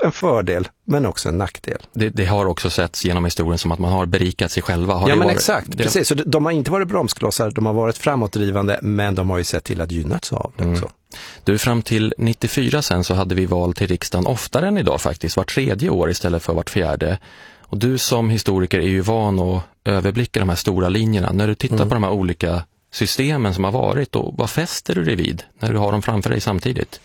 en fördel men också en nackdel. Det har också setts genom historien som att man har berikat sig själva. Ja, men exakt, precis. Så de har inte varit bromsklossar, de har varit framåtdrivande, men de har ju sett till att gynnats av det också. Du, fram till 94 sen så hade vi val till riksdagen oftare än idag faktiskt, vart 3:e år istället för vart 4:e. Och du som historiker är ju van att överblicka de här stora linjerna. När du tittar på de här olika systemen som har varit, och vad fäster du dig vid när du har dem framför dig samtidigt?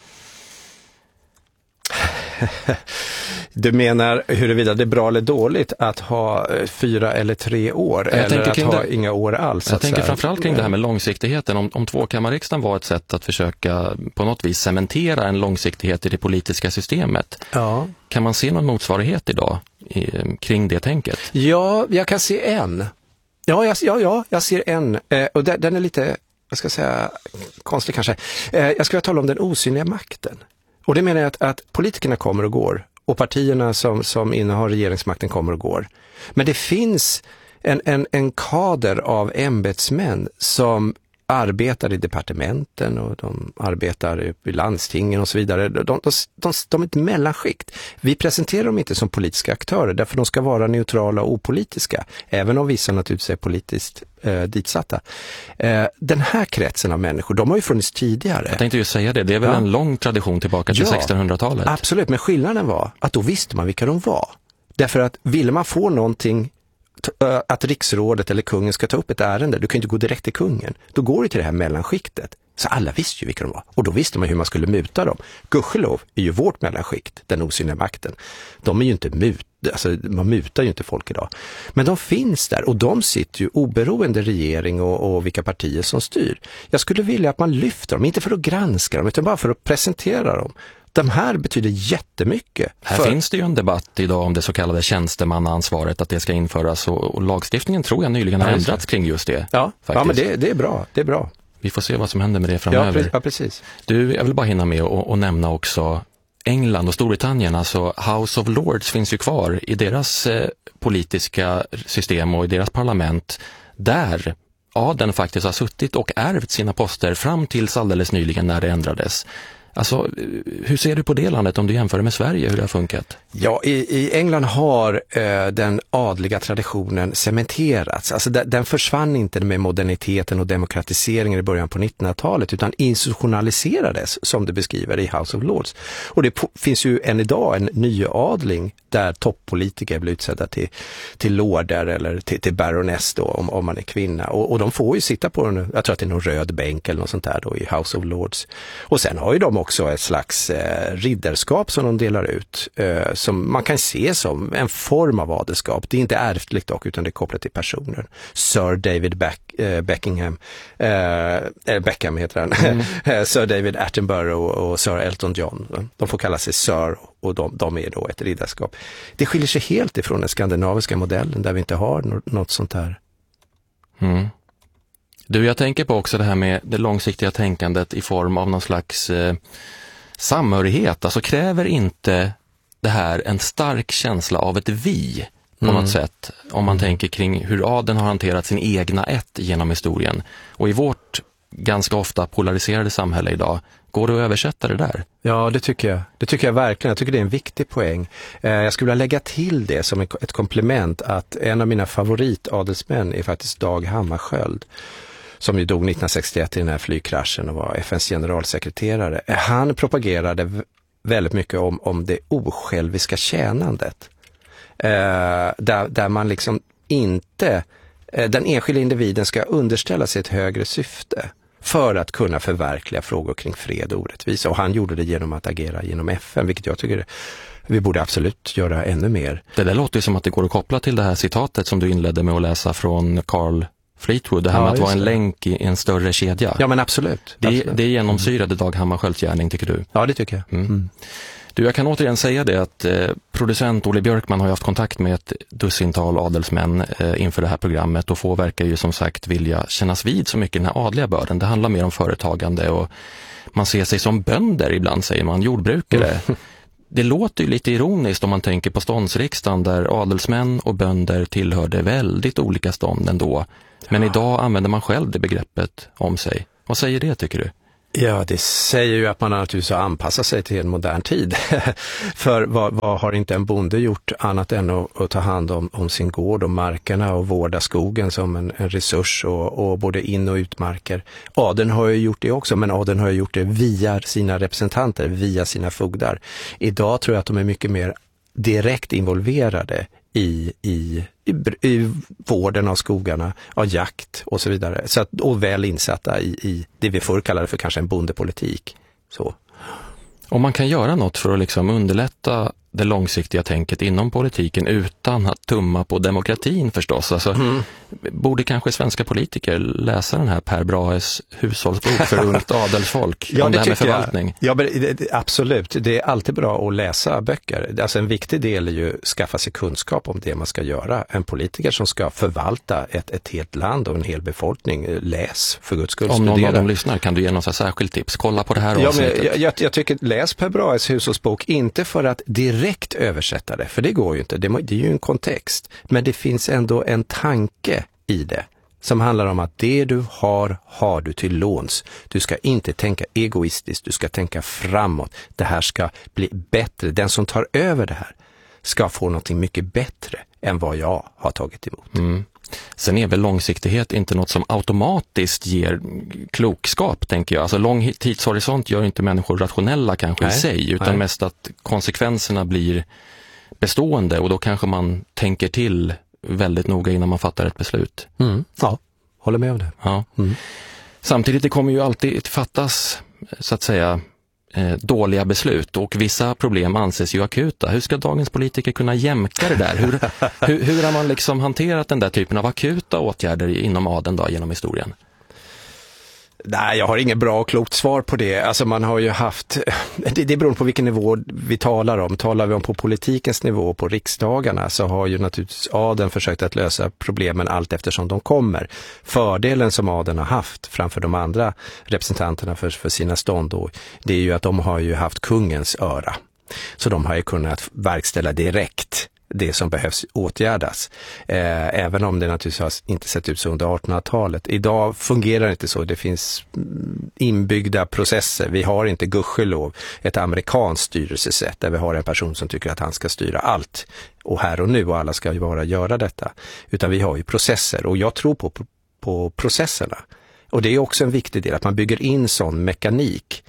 Du menar huruvida det är bra eller dåligt att ha 4 eller 3 år eller att ha inga år alls? Jag tänker framförallt kring det här med långsiktigheten. Om tvåkammarriksdagen var ett sätt att försöka på något vis cementera en långsiktighet i det politiska systemet. Ja. Kan man se någon motsvarighet idag kring det tänket? Ja, jag kan se en. Ja, jag ser en. Och den är lite, jag ska säga, konstig kanske. Jag ska tala om den osynliga makten. Och det menar jag att politikerna kommer och går. Och partierna som innehar regeringsmakten kommer och går. Men det finns en kader av ämbetsmän som arbetar i departementen och de arbetar i landstingen och så vidare. De är ett mellanskikt. Vi presenterar dem inte som politiska aktörer därför de ska vara neutrala och opolitiska. Även om vissa naturligtvis är politiskt ditsatta. Den här kretsen av människor, de har ju funnits tidigare. Jag tänkte ju säga det. Det är väl en lång tradition tillbaka till 1600-talet? Absolut, men skillnaden var att då visste man vilka de var. Därför att ville man få någonting, att riksrådet eller kungen ska ta upp ett ärende, du kan inte gå direkt till kungen. Då går du till det här mellanskiktet. Så alla visste ju vilka de var. Och då visste man hur man skulle muta dem. Gudskelov är ju vårt mellanskikt, den osynliga makten. De är ju inte man mutar ju inte folk idag. Men de finns där och de sitter ju oberoende regering och vilka partier som styr. Jag skulle vilja att man lyfter dem, inte för att granska dem utan bara för att presentera dem. De här betyder jättemycket. Här finns det ju en debatt idag om det så kallade tjänstemannaansvaret, att det ska införas och lagstiftningen tror jag nyligen har ändrats kring just det. Ja, men det är bra. Det är bra. Vi får se vad som händer med det framöver. Ja, precis. Du, jag vill bara hinna med och nämna också England och Storbritannien, alltså House of Lords finns ju kvar i deras politiska system och i deras parlament där adeln faktiskt har suttit och ärvt sina poster fram tills alldeles nyligen när det ändrades. Alltså, hur ser du på det landet om du jämför det med Sverige, hur det har funkat? Ja, i England har den adliga traditionen cementerats. Alltså den försvann inte med moderniteten och demokratiseringen i början på 1900-talet utan institutionaliserades, som det beskriver i House of Lords. Och det finns ju än idag en nyadling där toppolitiker blir utsedda till lorder eller till baroness då, om man är kvinna. Och de får ju sitta på jag tror att det är någon röd bänk eller något sånt där då i House of Lords. Och sen har ju de också ett slags ridderskap som de delar ut som man kan se som en form av adelskap. Det är inte ärftligt dock utan det är kopplat till personer. Sir David Beckham heter han. Sir David Attenborough och Sir Elton John. De får kalla sig Sir och de är då ett ridderskap. Det skiljer sig helt ifrån den skandinaviska modellen där vi inte har något sånt här. Mm. Du, jag tänker på också det här med det långsiktiga tänkandet i form av någon slags samhörighet. Alltså kräver inte det här en stark känsla av ett vi på något sätt? Om man tänker kring hur adeln har hanterat sin egna ett genom historien. Och i vårt ganska ofta polariserade samhälle idag, går det att översätta det där? Ja, det tycker jag. Det tycker jag verkligen. Jag tycker det är en viktig poäng. Jag skulle vilja lägga till det som ett komplement att en av mina favoritadelsmän är faktiskt Dag Hammarskjöld, som ju dog 1961 i den här flygkraschen och var FNs generalsekreterare. Han propagerade väldigt mycket om det osjälviska tjänandet. Där man liksom inte, den enskilda individen ska underställa sig ett högre syfte för att kunna förverkliga frågor kring fred och orättvisa. Och han gjorde det genom att agera genom FN, vilket jag tycker vi borde absolut göra ännu mer. Det där låter ju som att det går att koppla till det här citatet som du inledde med att läsa från Carl Fleetwood, det här med att vara en länk i en större kedja. Ja, men absolut. Det genomsyrade Dag Hammarskjölds gärning, tycker du? Ja, det tycker jag. Du, jag kan återigen säga det att producent Olle Björkman har haft kontakt med ett dussintal adelsmän inför det här programmet och få verkar ju som sagt vilja kännas vid så mycket den här adliga börden. Det handlar mer om företagande och man ser sig som bönder ibland, säger man, jordbrukare. Det låter ju lite ironiskt om man tänker på ståndsriksdagen där adelsmän och bönder tillhörde väldigt olika stånd ändå. Men idag använder man själv det begreppet om sig. Vad säger det, tycker du? Ja, det säger ju att man naturligtvis har anpassat sig till en modern tid. För vad har inte en bonde gjort annat än att ta hand om sin gård och markerna och vårda skogen som en resurs och både in- och utmarker. Adeln har ju gjort det också, men adeln har ju gjort det via sina representanter, via sina fogdar. Idag tror jag att de är mycket mer direkt involverade i vården av skogarna, av jakt och så vidare. Så att, och väl insatta i det vi förr kallade för kanske en bondepolitik. Så. Om man kan göra något för att liksom underlätta det långsiktiga tänket inom politiken utan att tumma på demokratin förstås. Alltså, borde kanske svenska politiker läsa den här Per Brahes hushållsbok för ungt adelsfolk Ja, om det här med förvaltning? Ja, absolut. Det är alltid bra att läsa böcker. Alltså en viktig del är ju att skaffa sig kunskap om det man ska göra. En politiker som ska förvalta ett helt land och en hel befolkning, läs för Guds skull. Om någon av dem lyssnar, kan du ge något särskilt tips? Kolla på det här avsnittet. Jag tycker läs Per Brahes hushållsbok, inte för att direkt översätta det, för det går ju inte. Det är ju en kontext. Men det finns ändå en tanke i det som handlar om att det du har du till låns. Du ska inte tänka egoistiskt, du ska tänka framåt. Det här ska bli bättre. Den som tar över det här ska få någonting mycket bättre än vad jag har tagit emot. Mm. Sen är väl långsiktighet inte något som automatiskt ger klokskap, tänker jag. Alltså lång tidshorisont gör inte människor rationella kanske i sig, utan mest att konsekvenserna blir bestående och då kanske man tänker till väldigt noga innan man fattar ett beslut. Ja, håller med om det. Ja. Samtidigt det kommer ju alltid fattas, så att säga, dåliga beslut och vissa problem anses ju akuta. Hur ska dagens politiker kunna jämka det där? Hur har man liksom hanterat den där typen av akuta åtgärder inom adeln då, genom historien? Nej, jag har ingen bra och klokt svar på det. Alltså man har ju haft, det beror på vilken nivå vi talar om. Talar vi om på politikens nivå, på riksdagarna, så har ju naturligtvis adeln försökt att lösa problemen allt eftersom de kommer. Fördelen som adeln har haft framför de andra representanterna för sina stånd då, det är ju att de har ju haft kungens öra. Så de har ju kunnat verkställa direkt det som behövs åtgärdas. Även om det naturligtvis har inte sett ut så under 1800-talet. Idag fungerar det inte så. Det finns inbyggda processer. Vi har inte gudskelov ett amerikanskt styrelsesätt där vi har en person som tycker att han ska styra allt och här och nu och alla ska ju bara göra detta. Utan vi har ju processer och jag tror på processerna. Och det är också en viktig del att man bygger in sån mekanik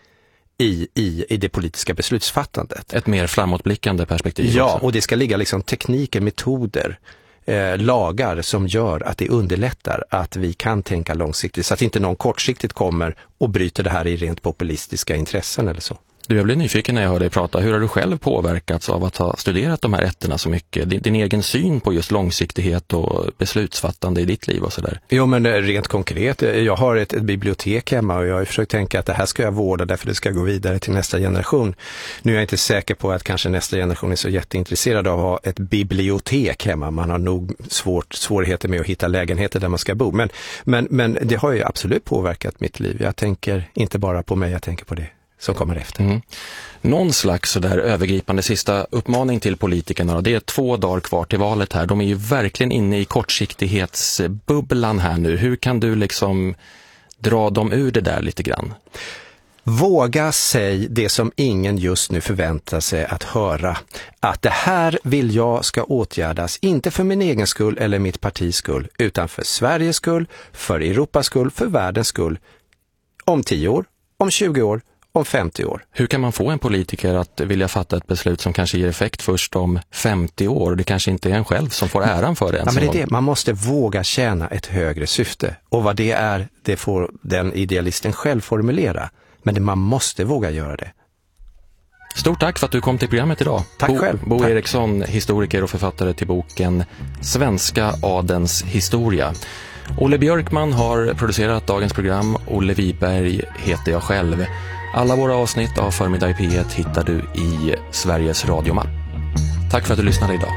i det politiska beslutsfattandet. Ett mer framåtblickande perspektiv. Ja, också. och det ska ligga liksom tekniker, metoder, lagar som gör att det underlättar att vi kan tänka långsiktigt så att inte någon kortsiktigt kommer och bryter det här i rent populistiska intressen eller så. Du, jag blir nyfiken när jag hör dig prata. Hur har du själv påverkats av att ha studerat de här ätterna så mycket? Din egen syn på just långsiktighet och beslutsfattande i ditt liv och sådär? Jo, men rent konkret. Jag har ett bibliotek hemma och jag har försökt tänka att det här ska jag vårda därför det ska gå vidare till nästa generation. Nu är jag inte säker på att kanske nästa generation är så jätteintresserad av att ha ett bibliotek hemma. Man har nog svårigheter med att hitta lägenheter där man ska bo. Men det har ju absolut påverkat mitt liv. Jag tänker inte bara på mig, jag tänker på det som kommer efter. Någon slags så där övergripande sista uppmaning till politikerna. Det är 2 dagar kvar till valet här. De är ju verkligen inne i kortsiktighetsbubblan här nu. Hur kan du liksom dra dem ur det där lite grann? Våga säga det som ingen just nu förväntar sig att höra. Att det här vill jag ska åtgärdas, inte för min egen skull eller mitt partis skull, utan för Sveriges skull, för Europas skull, för världens skull. Om 10 år, om 20 år, om 50 år. Hur kan man få en politiker att vilja fatta ett beslut som kanske ger effekt först om 50 år? Det kanske inte är en själv som får äran för det. Ja, men det är det. Man måste våga tjäna ett högre syfte. Och vad det är, det får den idealisten själv formulera. Men man måste våga göra det. Stort tack för att du kom till programmet idag. Tack själv. Bo tack. Eriksson, historiker och författare till boken Svenska adens historia. Olle Björkman har producerat dagens program. Olle Wiberg heter jag själv. Alla våra avsnitt av Förmiddag i P1 hittar du i Sveriges radiomapp. Tack för att du lyssnade idag.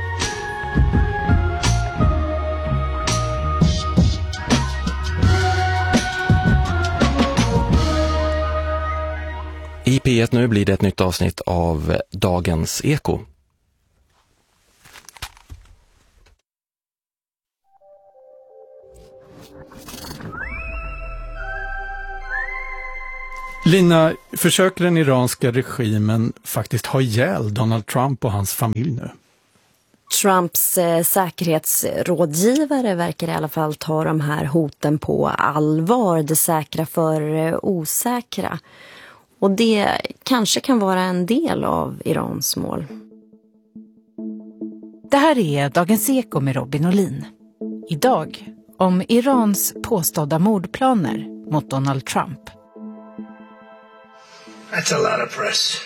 I P1 nu blir det ett nytt avsnitt av Dagens Eko. Lina, försöker den iranska regimen faktiskt ha ihjäl Donald Trump och hans familj nu? Trumps säkerhetsrådgivare verkar i alla fall ta de här hoten på allvar, det säkra för osäkra. Och det kanske kan vara en del av Irans mål. Det här är Dagens Eko med Robin Olin. Idag om Irans påstådda mordplaner mot Donald Trump. That's a lot of press.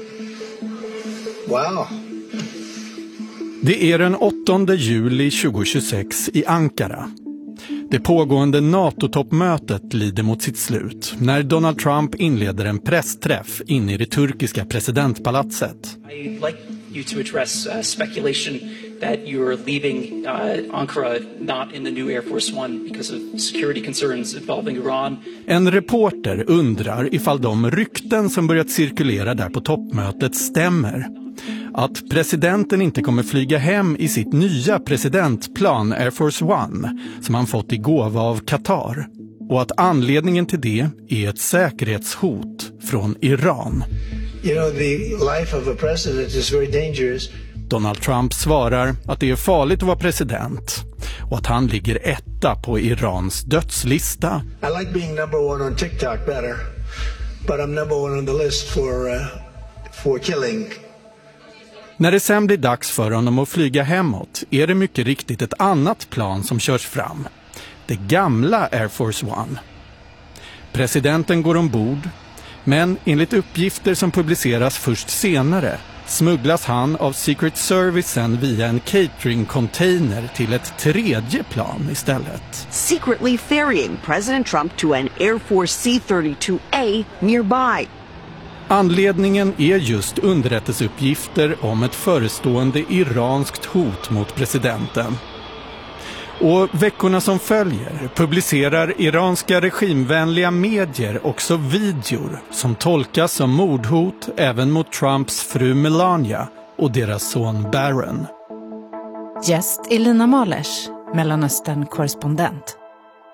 Wow. Det är den 8 juli 2026 i Ankara. Det pågående NATO-toppmötet lider mot sitt slut när Donald Trump inleder en pressträff inne i det turkiska presidentpalatset. I'd like you to address speculation that you're leaving Ankara not in the new Air Force One because of security concerns involving Iran. En reporter undrar ifall de rykten som börjat cirkulera där på toppmötet stämmer. Att presidenten inte kommer flyga hem i sitt nya presidentplan Air Force One som han fått i gåva av Qatar. Och att anledningen till det är ett säkerhetshot från Iran. You know, the life of a president is very dangerous. Donald Trump svarar att det är farligt att vara president och att han ligger etta på Irans dödslista. I like being number one on TikTok better, but I'm number one on the list for killing. När det sen blir dags för honom att flyga hemåt är det mycket riktigt ett annat plan som körs fram. Det gamla Air Force One. Presidenten går ombord, men enligt uppgifter som publiceras först senare smugglas han av Secret Servicen via en catering-container till ett tredje plan istället. Secretly ferrying President Trump to an Air Force C-32A nearby. Anledningen är just underrättelseuppgifter om ett förestående iranskt hot mot presidenten. Och veckorna som följer publicerar iranska regimvänliga medier också videor som tolkas som mordhot även mot Trumps fru Melania och deras son Barron. Gäst Elina Malers, Mellanöstern-korrespondent.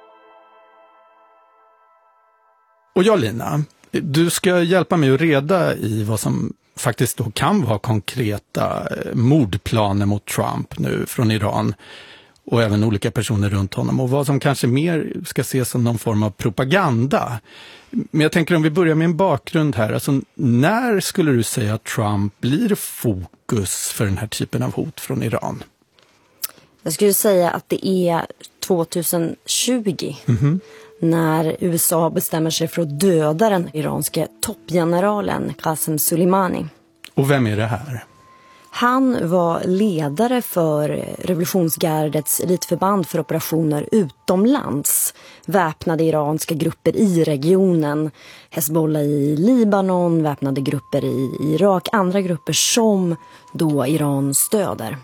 Och jag, Lina, du ska hjälpa mig att reda i vad som faktiskt då kan vara konkreta mordplaner mot Trump nu från Iran och även olika personer runt honom och vad som kanske mer ska ses som någon form av propaganda. Men jag tänker om vi börjar med en bakgrund här, alltså när skulle du säga att Trump blir fokus för den här typen av hot från Iran? Jag skulle säga att det är 2020 när USA bestämmer sig för att döda den iranske toppgeneralen Qasem Soleimani. Och vem är det här? Han var ledare för revolutionsgardets elitförband för operationer utomlands. Väpnade iranska grupper i regionen, Hezbollah i Libanon, väpnade grupper i Irak, andra grupper som då Iran stöder.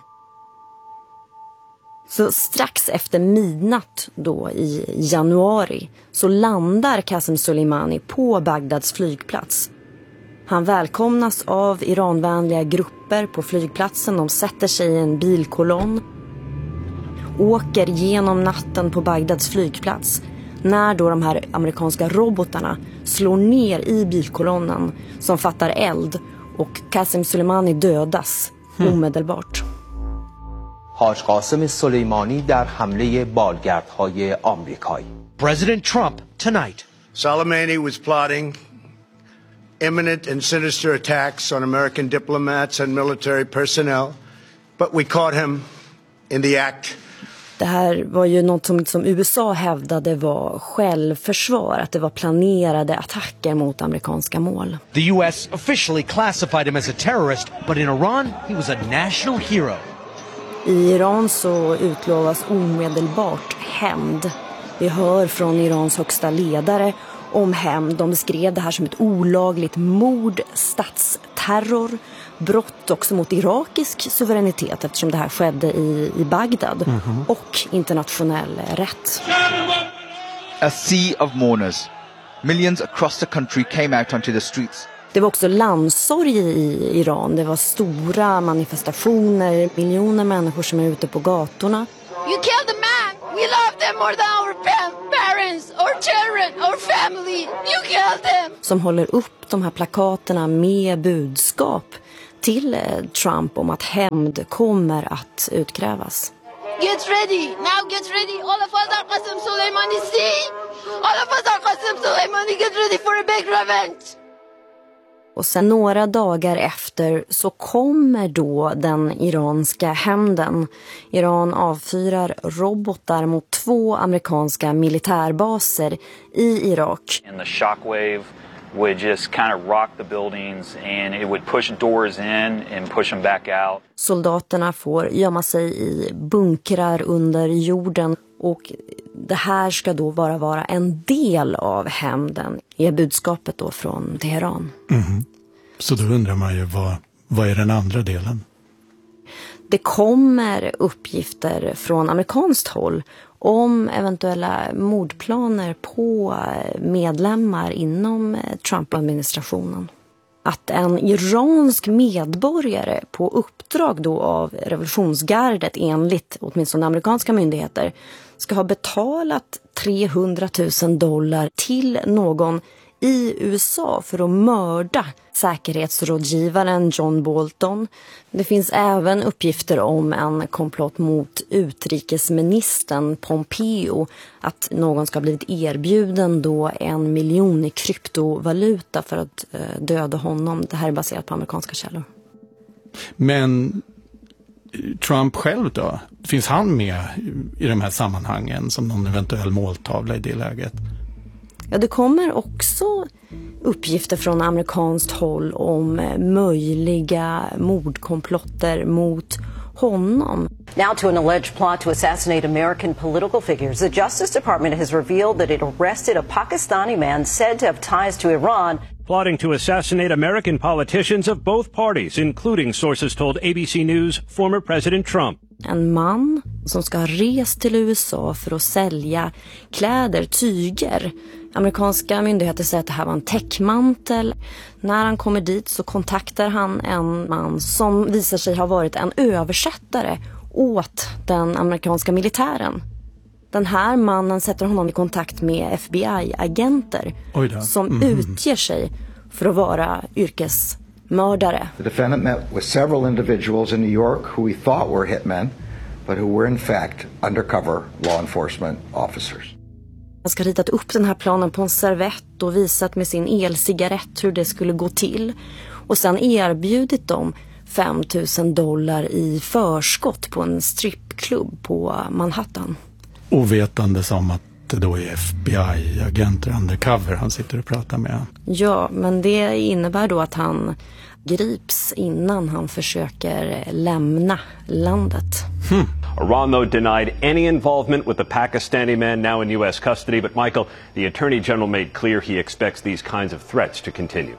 Så strax efter midnatt då i januari så landar Qasem Soleimani på Bagdads flygplats. Han välkomnas av iranvänliga grupper på flygplatsen. De sätter sig i en bilkolonn, åker genom natten på Bagdads flygplats. När då de här amerikanska robotarna slår ner i bilkolonnen som fattar eld och Qasem Soleimani dödas omedelbart. حاج قاسم سلیمانی در حمله بالگردهای آمریکایی. President Trump tonight. Soleimani was plotting imminent and sinister attacks on American diplomats and military personnel, but we caught him in the act. Det här var ju något som USA hävdade var självförsvar, att det var planerade attacker mot amerikanska mål. The US officially classified him as a terrorist, but in Iran he was a national hero. I Iran så utlovas omedelbart hämnd. Vi hör från Irans högsta ledare om hämnd. De beskrev det här som ett olagligt mord, statsterror, brott också mot irakisk suveränitet eftersom det här skedde i Bagdad och internationell rätt. A sea of mourners. Millions across the country came out onto the streets. Det var också landsorg i Iran. Det var stora manifestationer, miljoner människor som är ute på gatorna. You killed a man We love them more than our parents, our children, our family. You killed them! Som håller upp de här plakaterna med budskap till Trump om att hämnd kommer att utkrävas. Get ready! Now get ready! All of us are Qasem Soleimani. See? All of us are Qasem Soleimani. Get ready for a big revenge! Och sen några dagar efter så kommer då den iranska hämnden. Iran avfyrar robotar mot 2 amerikanska militärbaser i Irak. And the shockwave would just kind of rock the buildings and it would push doors in and push them back out. Soldaterna får gömma sig i bunkrar under jorden och det här ska då bara vara en del av hämnden, är budskapet då från Teheran. Mm. Så då undrar man ju vad är den andra delen? Det kommer uppgifter från amerikanskt håll om eventuella mordplaner på medlemmar inom Trump-administrationen. Att en iransk medborgare på uppdrag då av revolutionsgardet enligt åtminstone amerikanska myndigheter ska ha betalat $300,000 till någon i USA för att mörda säkerhetsrådgivaren John Bolton. Det finns även uppgifter om en komplott mot utrikesministern Pompeo, att någon ska ha blivit erbjuden då 1 miljon i kryptovaluta för att döda honom. Det här är baserat på amerikanska källor. Men Trump själv då? Finns han med i de här sammanhangen som någon eventuell måltavla i det läget? Ja, det kommer också uppgifter från amerikanskt håll om möjliga mordkomplotter mot honom. Now to an alleged plot to assassinate American political figures. The Justice Department has revealed that it arrested a Pakistani man said to have ties to Iran. Plotting to assassinate American politicians of both parties, including, sources told ABC News, former President Trump. En man som ska ha rest till USA för att sälja kläder, tyger. Amerikanska myndigheter säger att det här var en täckmantel. När han kommer dit så kontaktar han en man som visar sig ha varit en översättare åt den amerikanska militären. Den här mannen sätter honom i kontakt med FBI-agenter som utger sig för att vara yrkesmördare. The defendant met with several individuals in New York who he thought were hitmen, but who were in fact undercover law enforcement officers. Han ska ritat upp den här planen på en servett och visat med sin elcigarett hur det skulle gå till. Och sen erbjudit dem $5,000 i förskott på en strippklubb på Manhattan. Ovetande som att det då är FBI-agenter undercover han sitter och pratar med. Ja, men det innebär då att han grips innan han försöker lämna landet. Iran, though, denied any involvement with the Pakistani man now in U.S. custody. But, Michael, the Attorney General made clear he expects these kinds of threats to continue.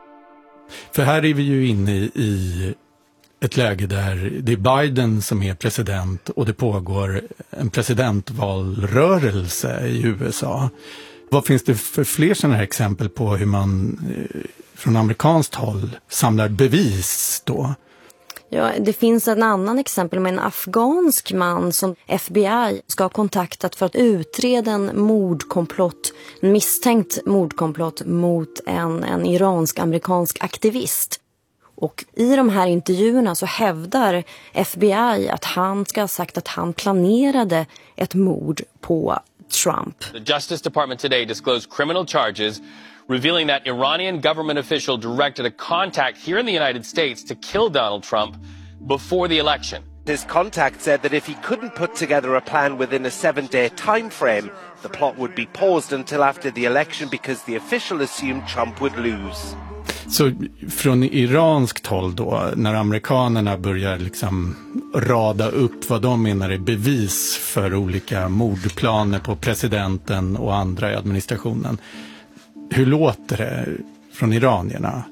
För här är vi ju inne i ett läge där det är Biden som är president och det pågår en presidentvalrörelse i USA. Vad finns det för fler sådana här exempel på hur man från amerikanskt håll samlar bevis då? Ja, det finns en annan exempel med en afghansk man som FBI ska ha kontaktat för att utreda en mordkomplott, en misstänkt mordkomplott mot en iransk-amerikansk aktivist. Och i de här intervjuerna så hävdar FBI att han ska ha sagt att han planerade ett mord på Trump. The Justice Department today disclosed criminal charges revealing that Iranian government official directed a contact here in the United States to kill Donald Trump before the election. His contact said that if he couldn't put together a plan within a 7-day time frame, the plot would be paused until after the election because the official assumed Trump would lose. Så från iranskt håll då, när amerikanerna börjar liksom rada upp vad de menar är bevis för olika mordplaner på presidenten och andra i administrationen. Hur låter det från iranierna?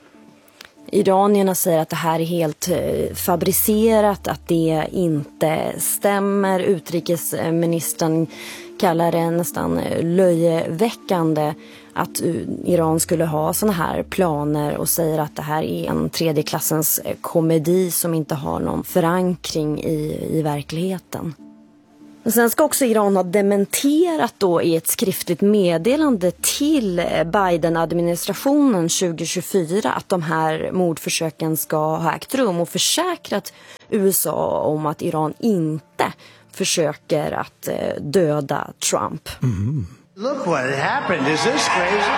Iranierna säger att det här är helt fabricerat, att det inte stämmer. Utrikesministern kallar det nästan löjeväckande att Iran skulle ha såna här planer och säger att det här är en tredje klassens komedi som inte har någon förankring i verkligheten. Sen ska också Iran ha dementerat då i ett skriftligt meddelande till Biden-administrationen 2024 att de här mordförsöken ska ha ägt rum och försäkrat USA om att Iran inte försöker att döda Trump. Mm. Look what happened. Is this crazy?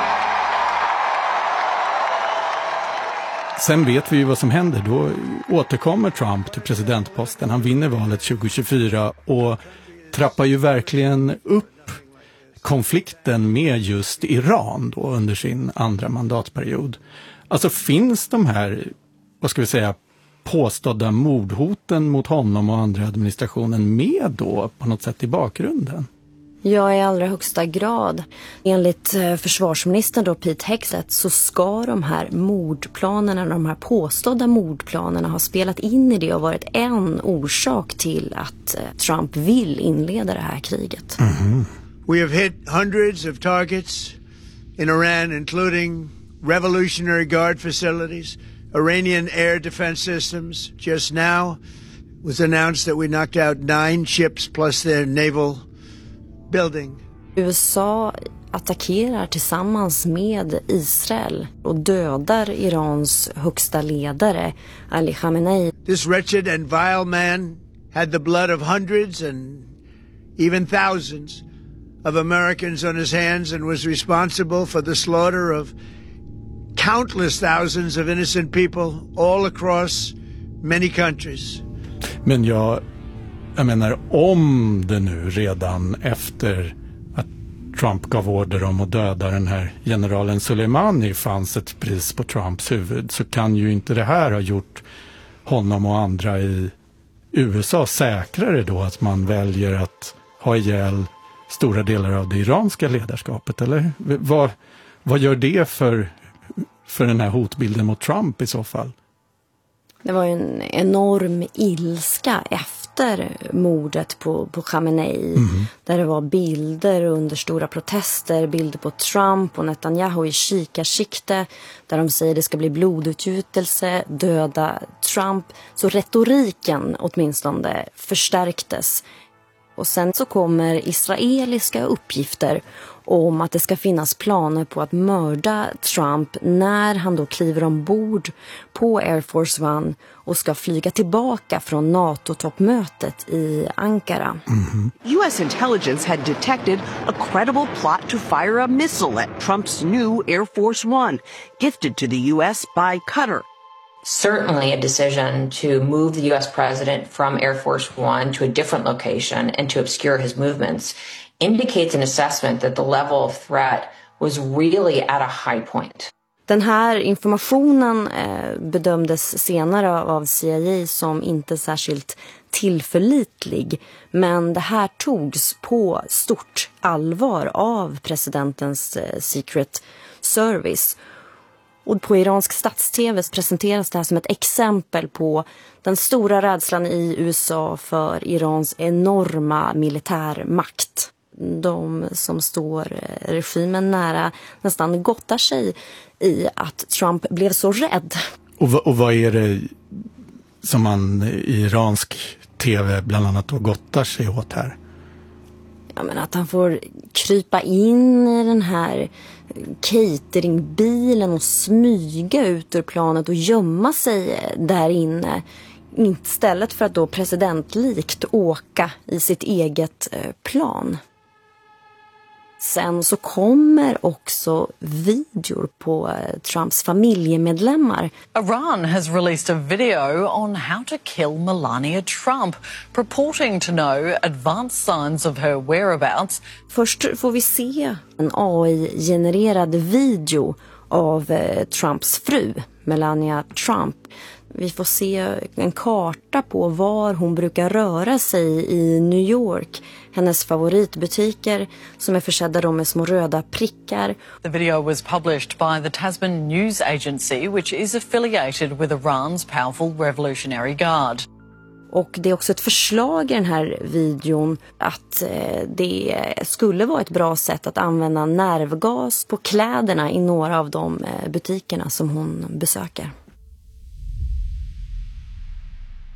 Sen vet vi ju vad som händer. Då återkommer Trump till presidentposten. Han vinner valet 2024 och trappar ju verkligen upp konflikten med just Iran då under sin andra mandatperiod. Alltså finns de här, vad ska vi säga, påstådda mordhoten mot honom och andra administrationen med då på något sätt i bakgrunden? Ja, i allra högsta grad. Enligt försvarsministern då, Pete Hegseth, så ska de här mordplanerna, de här påstådda mordplanerna ha spelat in i det och varit en orsak till att Trump vill inleda det här kriget. Mm-hmm. We have hit hundreds of targets in Iran, including Revolutionary Guard facilities, Iranian air defense systems. Just now was announced that we knocked out 9 ships plus their naval building. USA attackerar tillsammans med Israel och dödar Irans högsta ledare Ali Khamenei. This wretched and vile man had the blood of hundreds and even thousands of Americans on his hands and was responsible for the slaughter of countless thousands of innocent people all across many countries. Men jag menar, om det nu redan efter att Trump gav order om att döda den här generalen Soleimani fanns ett pris på Trumps huvud, så kan ju inte det här ha gjort honom och andra i USA säkrare då att man väljer att ha ihjäl stora delar av det iranska ledarskapet, eller? Vad gör det för den här hotbilden mot Trump i så fall? Det var en enorm ilska efter mordet på Khamenei. Där det var bilder under stora protester, bilder på Trump och Netanyahu i kikarsikte där de säger det ska bli blodutgjutelse, döda Trump. Så retoriken åtminstone förstärktes. Och sen så kommer israeliska uppgifter om att det ska finnas planer på att mörda Trump när han då kliver ombord på Air Force One och ska flyga tillbaka från NATO-toppmötet i Ankara. U.S. intelligence had detected a credible plot to fire a missile at Trump's new Air Force One, gifted to the U.S. by Qatar. Certainly a decision to move the U.S. president from Air Force One to a different location and to obscure his movements indicates an assessment that the level of threat was really at a high point. Den här informationen bedömdes senare av CIA som inte särskilt tillförlitlig, men det här togs på stort allvar av presidentens Secret Service. Och på iransk stats-tv presenteras det här som ett exempel på den stora rädslan i USA för Irans enorma militärmakt. De som står regimen nära nästan gottar sig i att Trump blev så rädd. Och vad är det som man i iransk tv bland annat då gottar sig åt här? Ja, men att han får krypa in i den här cateringbilen och smyga ut ur planet och gömma sig där inne. Istället för att då presidentlikt åka i sitt eget plan. Sen så kommer också videor på Trumps familjemedlemmar. Iran has released a video on how to kill Melania Trump, purporting to know advanced signs of her whereabouts. Först får vi se en AI-genererad video av Trumps fru, Melania Trump. Vi får se en karta på var hon brukar röra sig i New York. Hennes favoritbutiker som är försedda med små röda prickar. The video was published by the Tasman News Agency, which is affiliated with Iran's powerful Revolutionary Guard. Och det är också ett förslag i den här videon att det skulle vara ett bra sätt att använda nervgas på kläderna i några av de butikerna som hon besöker.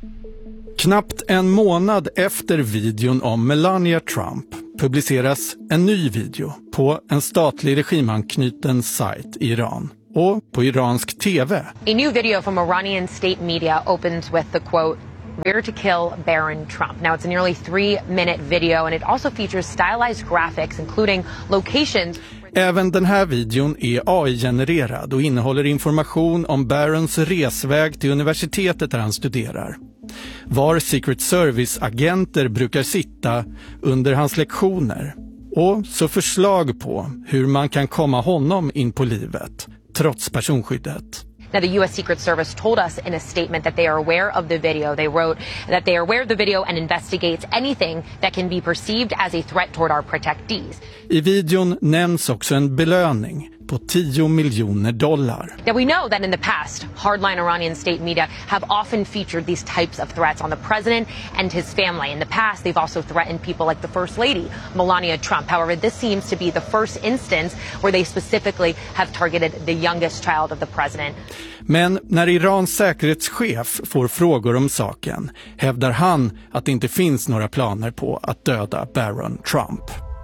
Knappt en månad efter videon om Melania Trump publiceras en ny video på en statlig regimanknuten sajt i Iran och på iransk tv. A new video from Iranian state media opens with the quote, "Where to kill Baron Trump." Now it's a nearly 3-minute video and it also features stylized graphics including locations. Även den här videon är AI-genererad och innehåller information om Barons resväg till universitetet där han studerar. Var Secret Service-agenter brukar sitta under hans lektioner. Och så förslag på hur man kan komma honom in på livet, trots personskyddet. Now, the U.S. Secret Service told us in a statement that they are aware of the video. They wrote that they are aware of the video and investigates anything that can be perceived as a threat toward our protectees. I videon nämns också en belöning på $10 miljoner. Now, we know that in the past, hardline Iranian state media have often featured these types of threats on the president and his family. In the past, they've also threatened people like the First Lady, Melania Trump. However, this seems to be the first instance where they specifically have targeted the youngest child of the president. Men när Irans säkerhetschef får frågor om saken hävdar han att det inte finns några planer på att döda Baron Trump.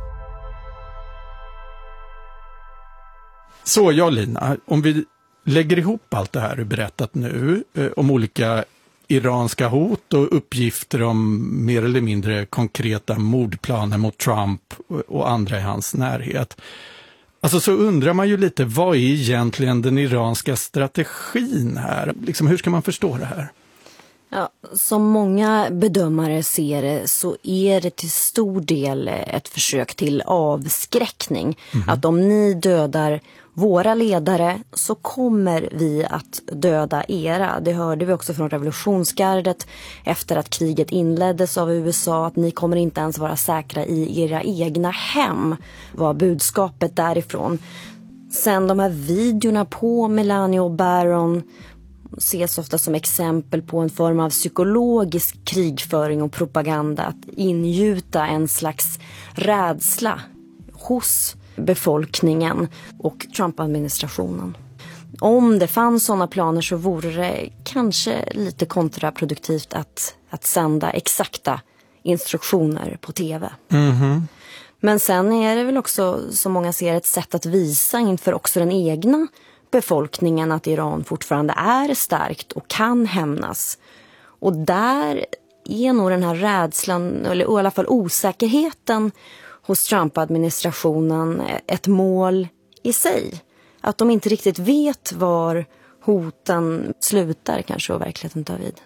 Så ja, Lina, om vi lägger ihop allt det här du berättat nu om olika iranska hot och uppgifter om mer eller mindre konkreta mordplaner mot Trump och andra i hans närhet. Alltså så undrar man ju lite, vad är egentligen den iranska strategin här? Liksom, hur ska man förstå det här? Ja, som många bedömare ser det så är det till stor del ett försök till avskräckning. Att om ni dödar våra ledare så kommer vi att döda era. Det hörde vi också från revolutionsgardet efter att kriget inleddes av USA, att ni kommer inte ens vara säkra i era egna hem, var budskapet därifrån. Sen de här videorna på Melania och Baron ses ofta som exempel på en form av psykologisk krigföring och propaganda, att ingjuta en slags rädsla hos befolkningen och Trump-administrationen. Om det fanns sådana planer så vore det kanske lite kontraproduktivt att sända exakta instruktioner på tv. Men sen är det väl också, som många ser, ett sätt att visa inför också den egna befolkningen att Iran fortfarande är starkt och kan hämnas. Och där är nog den här rädslan, eller i alla fall osäkerheten hos Trump-administrationen ett mål i sig. Att de inte riktigt vet var hoten slutar kanske och verkligheten tar vid.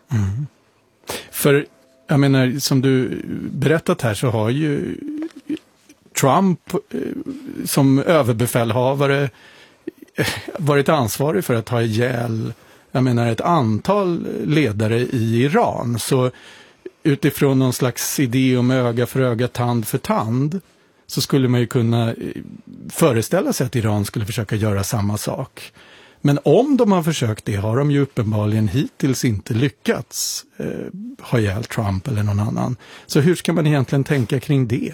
För jag menar, som du berättat här så har ju Trump som överbefälhavare varit ansvarig för att ta ihjäl, jag menar, ett antal ledare i Iran. Så utifrån någon slags idé om öga för öga, tand för tand, så skulle man ju kunna föreställa sig att Iran skulle försöka göra samma sak. Men om de har försökt det har de ju uppenbarligen hittills inte lyckats ha ihjäl Trump eller någon annan. Så hur ska man egentligen tänka kring det?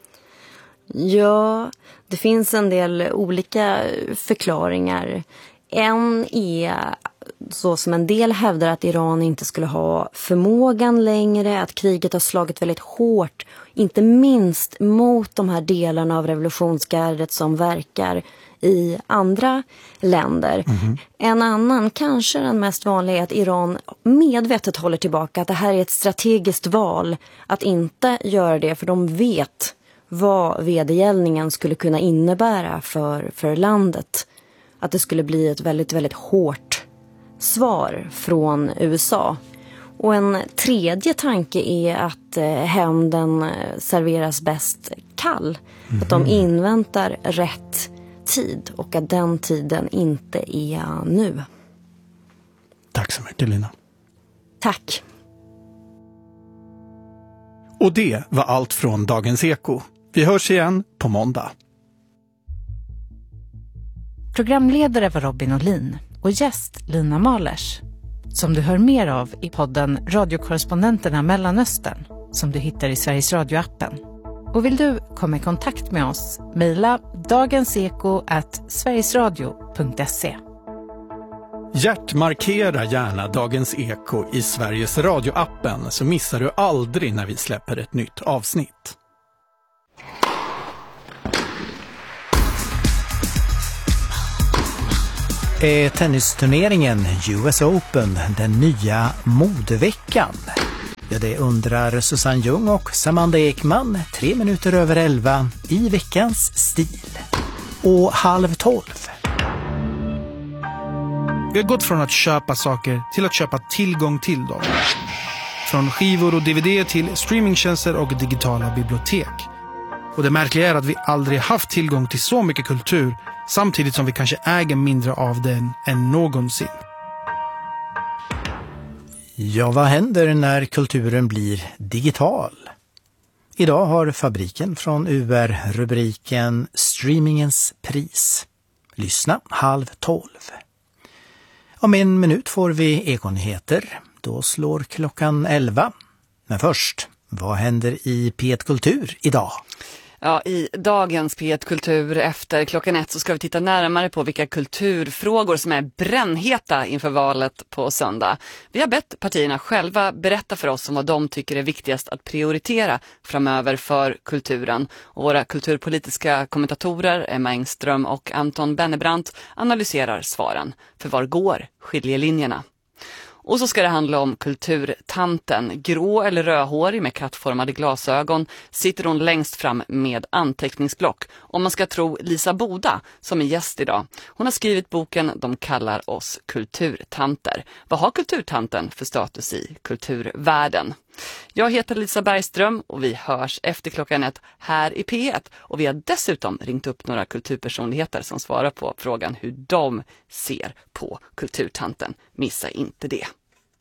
Ja, det finns en del olika förklaringar. En är så som en del hävdar att Iran inte skulle ha förmågan längre, att kriget har slagit väldigt hårt, inte minst mot de här delarna av revolutionsgardet som verkar i andra länder. En annan, kanske den mest vanliga, är att Iran medvetet håller tillbaka, att det här är ett strategiskt val att inte göra det, för de vet vad vedergällningen skulle kunna innebära för landet. Att det skulle bli ett väldigt, väldigt hårt svar från USA. Och en tredje tanke är att hämnden serveras bäst kall. Att de inväntar rätt tid och att den tiden inte är nu. Tack så mycket, Lina. Tack. Och det var allt från Dagens Eko. Vi hörs igen på måndag. Programledare var Robin Olin och gäst Lina Mahlers, som du hör mer av i podden Radiokorrespondenterna Mellanöstern, som du hittar i Sveriges Radio-appen. Och vill du komma i kontakt med oss, mejla dagenseko@sverigesradio.se. Hjärtmarkera gärna Dagens Eko i Sveriges radioappen så missar du aldrig när vi släpper ett nytt avsnitt. Tennisturneringen US Open, den nya modeveckan? Ja, det undrar Susanne Ljung och Samanda Ekman 11:03 i veckans stil. Och 11:30. Vi har gått från att köpa saker till att köpa tillgång till dem. Från skivor och DVD till streamingtjänster och digitala bibliotek. Och det märkliga är att vi aldrig haft tillgång till så mycket kultur samtidigt som vi kanske äger mindre av den än någonsin. Ja, vad händer när kulturen blir digital? Idag har Fabriken från UR rubriken Streamingens pris. Lyssna 11:30. Om en minut får vi Ekonyheter. Då slår klockan 11. Men först, vad händer i P1 Kultur idag? Ja, i dagens P1 Kultur efter klockan 1 så ska vi titta närmare på vilka kulturfrågor som är brännheta inför valet på söndag. Vi har bett partierna själva berätta för oss om vad de tycker är viktigast att prioritera framöver för kulturen. Och våra kulturpolitiska kommentatorer Emma Engström och Anton Bennebrant analyserar svaren. För var går skiljelinjerna? Och så ska det handla om kulturtanten. Grå eller rödhårig med kattformade glasögon sitter hon längst fram med anteckningsblock. Om man ska tro Lisa Boda som är gäst idag. Hon har skrivit boken De kallar oss kulturtanter. Vad har kulturtanten för status i kulturvärlden? Jag heter Lisa Bergström och vi hörs efter klockan 1 här i P1. Och vi har dessutom ringt upp några kulturpersonligheter som svarar på frågan hur de ser på kulturtanten. Missa inte det.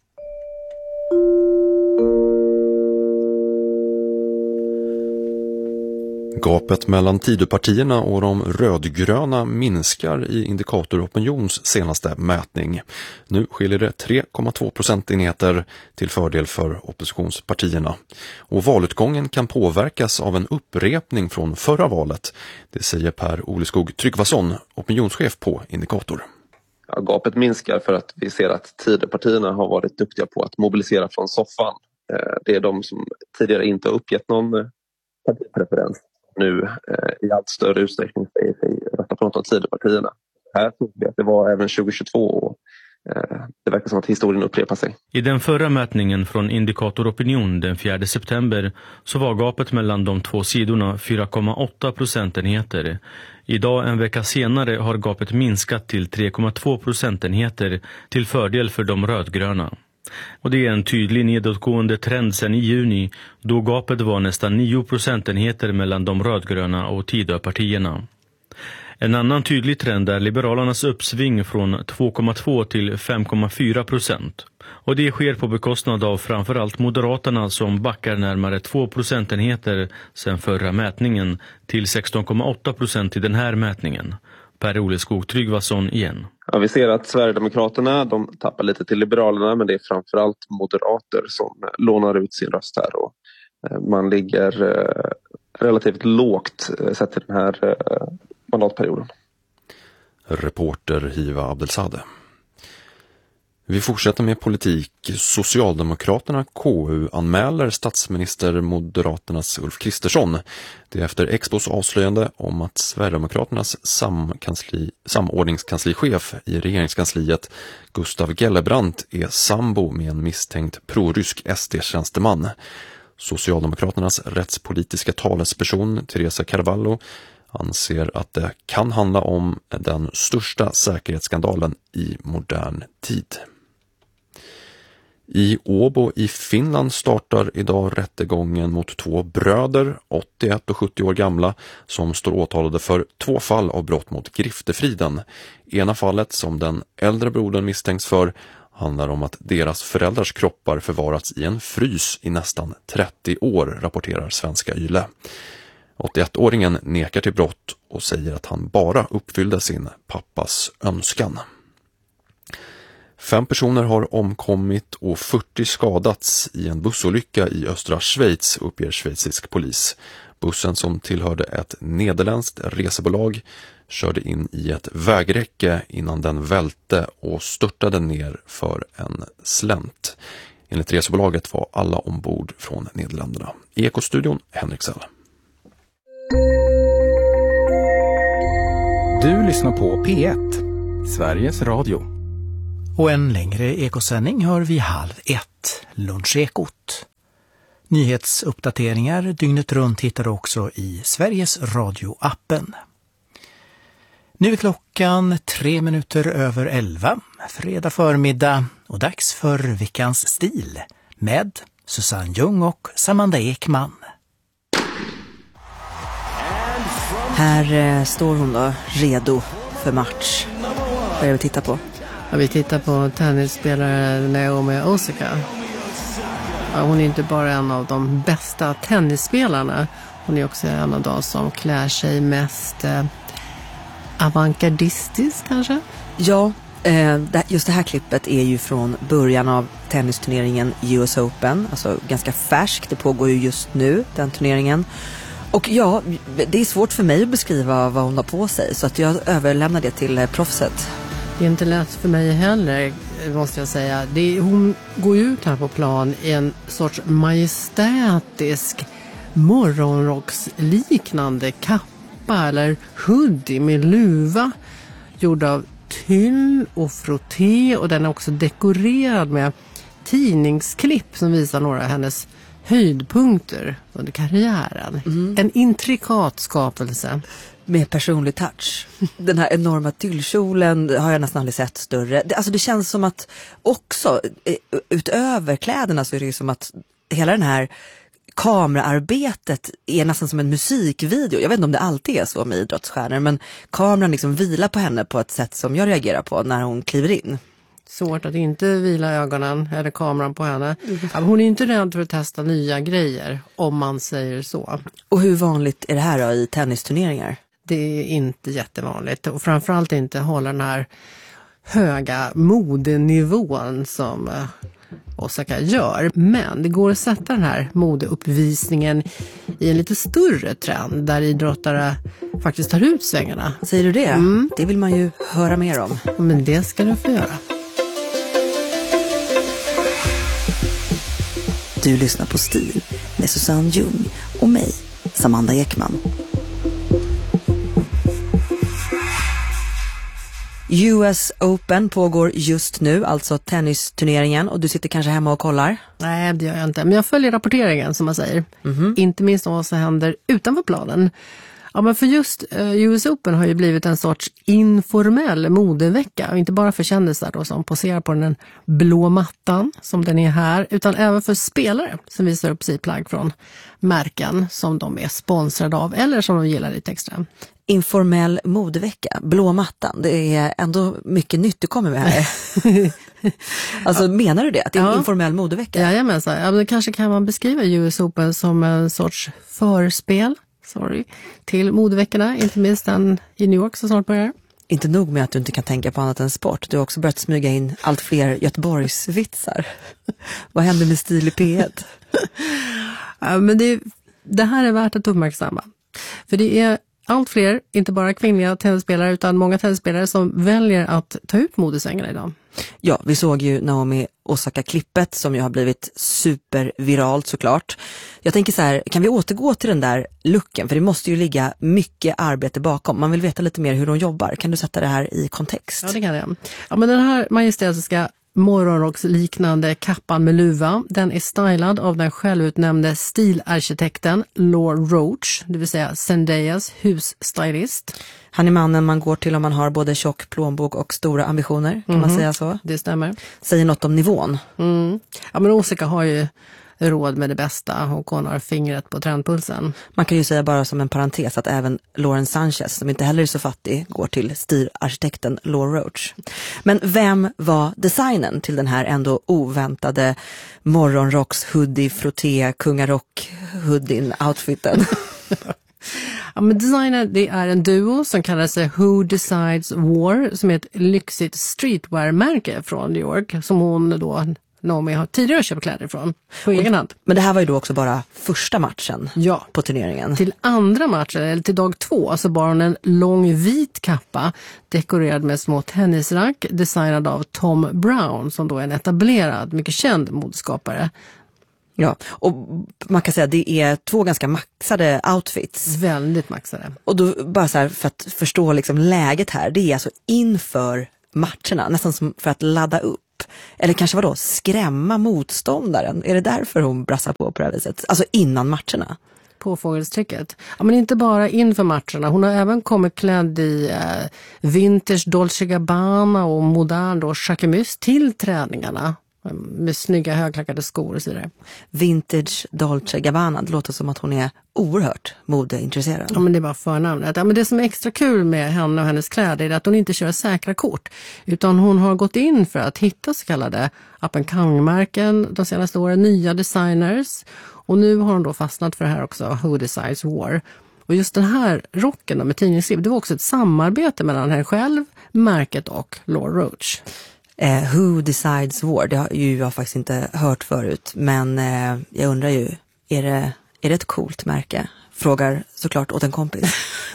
Gapet mellan Tidöpartierna och de rödgröna minskar i Indikator Opinions senaste mätning. Nu skiljer det 3,2 procentenheter till fördel för oppositionspartierna. Och valutgången kan påverkas av en upprepning från förra valet. Det säger Per Oleskog Tryggvason, opinionschef på Indikator. Ja, gapet minskar för att vi ser att Tidöpartierna har varit duktiga på att mobilisera från soffan. Det är de som tidigare inte har uppgett någon partipreferens. Nu i allt större utsträckning säger sig rösta på något av Tidöpartierna. Här tror vi att det var även 2022 och det verkar som att historien upprepar sig. I den förra mätningen från Indikator Opinion den 4 september så var gapet mellan de två sidorna 4,8 procentenheter. Idag en vecka senare har gapet minskat till 3,2 procentenheter till fördel för de rödgröna. Och det är en tydlig nedåtgående trend sedan i juni då gapet var nästan 9 procentenheter mellan de rödgröna och Tidöpartierna. En annan tydlig trend är Liberalernas uppsving från 2,2 till 5,4%. Och det sker på bekostnad av framförallt Moderaterna som backar närmare 2 procentenheter sedan förra mätningen till 16,8% i den här mätningen. Per Oleskog Tryggvason igen. Ja, vi ser att Sverigedemokraterna de tappar lite till Liberalerna men det är framförallt moderater som lånar ut sin röst här. Och man ligger relativt lågt sett till den här mandatperioden. Reporter Hiva Abdelsade. Vi fortsätter med politik. Socialdemokraterna KU anmäler statsminister Moderaternas Ulf Kristersson. Det är efter Expos avslöjande om att Sverigedemokraternas samordningskanslichef i regeringskansliet Gustav Gellebrand är sambo med en misstänkt prorysk SD-tjänsteman. Socialdemokraternas rättspolitiska talesperson Teresa Carvalho anser att det kan handla om den största säkerhetsskandalen i modern tid. I Åbo i Finland startar idag rättegången mot två bröder, 81 och 70 år gamla, som står åtalade för 2 fall av brott mot griftefriden. Ena fallet, som den äldre brodern misstänks för, handlar om att deras föräldrars kroppar förvarats i en frys i nästan 30 år, rapporterar Svenska Yle. 81-åringen nekar till brott och säger att han bara uppfyllde sin pappas önskan. 5 personer har omkommit och 40 skadats i en bussolycka i östra Schweiz, uppger schweizisk polis. Bussen som tillhörde ett nederländskt resebolag körde in i ett vägräcke innan den välte och störtade ner för en slänt. Enligt resebolaget var alla ombord från Nederländerna. I Ekostudion, Henrik Sell. Du lyssnar på P1, Sveriges Radio. Och en längre ekosändning hör vi 12:30, Lunchekot. Nyhetsuppdateringar dygnet runt hittar du också i Sveriges Radio-appen. Nu är klockan 11:03, fredag förmiddag och dags för veckans stil med Susanne Ljung och Samanda Ekman. Här står hon då, redo för match. Vad är det vi tittar på? Ja, vi tittar på tennisspelare Naomi Osaka. Ja, hon är inte bara en av de bästa tennisspelarna. Hon är också en av de som klär sig mest avantgardistiskt kanske. Ja, just det här klippet är ju från början av tennisturneringen US Open. Alltså ganska färsk, det pågår ju just nu, den turneringen. Och ja, det är svårt för mig att beskriva vad hon har på sig, så att jag överlämnar det till proffset. Det är inte lätt för mig heller, måste jag säga. Hon går ut här på plan i en sorts majestätisk morgonrocksliknande kappa eller hoodie med luva gjord av tyll och frotté, och den är också dekorerad med tidningsklipp som visar några av hennes höjdpunkter under karriären. En intrikat skapelse. Med personlig touch. Den här enorma tyllkjolen har jag nästan aldrig sett större. Det känns som att också utöver kläderna så är det som att hela den här kameraarbetet är nästan som en musikvideo. Jag vet inte om det alltid är så med idrottsstjärnor, men kameran liksom vilar på henne på ett sätt som jag reagerar på när hon kliver in. Svårt att inte vila ögonen eller kameran på henne. Ja, hon är inte rädd för att testa nya grejer, om man säger så. Och hur vanligt är det här då i tennisturneringar? Det är inte jättevanligt, och framförallt inte hålla den här höga modenivån som Osaka gör. Men det går att sätta den här modeuppvisningen i en lite större trend där idrottare faktiskt tar ut svängarna. Säger du det? Det vill man ju höra mer om. Men det ska du få göra. Du lyssnar på Stil med Susanne Ljung och mig, Samanda Ekman. US Open pågår just nu, alltså tennisturneringen, och du sitter kanske hemma och kollar? Nej, det gör jag inte. Men jag följer rapporteringen, som man säger. Inte minst vad som händer utanför planen. Ja, men för just US Open har ju blivit en sorts informell modevecka. Och inte bara för kändisar då, som poserar på den blå mattan som den är här, utan även för spelare som visar upp sig plagg från märken som de är sponsrade av eller som de gillar lite extra. Informell modevecka, blå mattan, det är ändå mycket nytt du kommer med här. Alltså menar du det? Att det är en informell modevecka? Jajamensan. Ja, men kanske kan man beskriva US Open som en sorts förspel till modeveckorna, inte minst den i New York så snart börjar. Inte nog med att du inte kan tänka på annat än sport. Du har också börjat smyga in allt fler Göteborgsvitsar. Vad händer med stil i P1? Ja, men det här är värt att uppmärksamma. För det är allt fler, inte bara kvinnliga tennisspelare utan många tennisspelare som väljer att ta ut modesvängarna idag. Ja, vi såg ju Naomi Osaka-klippet som ju har blivit superviralt såklart. Jag tänker så här, kan vi återgå till den där looken? För det måste ju ligga mycket arbete bakom. Man vill veta lite mer hur hon jobbar. Kan du sätta det här i kontext? Ja, det kan jag. Ja, men den här majestätiska morgonrocksliknande kappan med luva, den är stylad av den självutnämnde stilarkitekten Laura Roach, det vill säga Zendayas husstylist. Han är mannen man går till om man har både tjock plånbok och stora ambitioner, kan man säga så? Det stämmer. Säger något om nivån. Ja, men Osaka har ju råd med det bästa och hon har fingret på trendpulsen. Man kan ju säga bara som en parentes att även Lauren Sanchez, som inte heller är så fattig, går till stilarkitekten Laura Roach. Men vem var designen till den här ändå oväntade morgonrocks hoodie frotté kungarock hoodien outfiten? Ja, men designen, det är en duo som kallar sig Who Decides War, som är ett lyxigt streetwear-märke från New York som hon då Naomi har tidigare köpt kläder ifrån på egen hand. Men det här var ju då också bara första matchen på turneringen. Till andra matchen, eller till dag 2, så bar hon en lång vit kappa dekorerad med små tennisrack designad av Tom Brown som då är en etablerad, mycket känd modeskapare. Ja, och man kan säga att det är 2 ganska maxade outfits. Väldigt maxade. Och då bara så här, för att förstå liksom läget här, det är alltså inför matcherna, nästan som för att ladda upp. Eller kanske vadå, skrämma motståndaren. Är det därför hon brassar på det här viset? Alltså innan matcherna. Påfågelstricket. Ja, men inte bara inför matcherna. Hon har även kommit klädd i vintage Dolce Gabbana och modern då Jacquemus till träningarna. Med snygga högklackade skor och så vidare. Vintage Dolce Gabbana, det låter som att hon är oerhört modeintresserad. Ja, men det är bara förnamnet. Ja, men det som är extra kul med henne och hennes kläder är att hon inte kör säkra kort. Utan hon har gått in för att hitta så kallade up-and-coming-märken de senaste åren, nya designers. Och nu har hon då fastnat för det här också, Who Decides War. Och just den här rocken med tidningsklipp, det var också ett samarbete mellan henne själv, märket och Laura Roach. Who Decides War, det har ju jag faktiskt inte hört förut, men jag undrar ju, är det ett coolt märke? Frågar såklart åt en kompis.